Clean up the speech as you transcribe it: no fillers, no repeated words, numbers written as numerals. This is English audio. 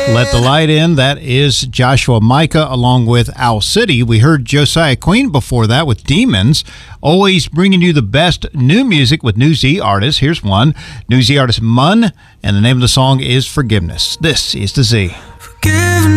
Let the Light In. That is Joshua Micah along with Owl City. We heard Josiah Queen before that with Demons. Always bringing you the best new music with New Z artists. Here's one. New Z artist Mun, and the name of the song is Forgiveness. This is the Z. Forgiveness.